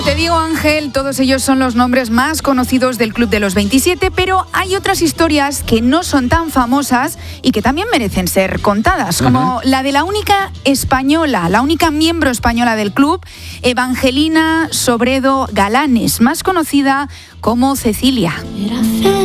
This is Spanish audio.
Te digo, Ángel, todos ellos son los nombres más conocidos del Club de los 27, pero hay otras historias que no son tan famosas y que también merecen ser contadas, como la de la única española, la única miembro española del club, Evangelina Sobredo Galanes, más conocida como Cecilia.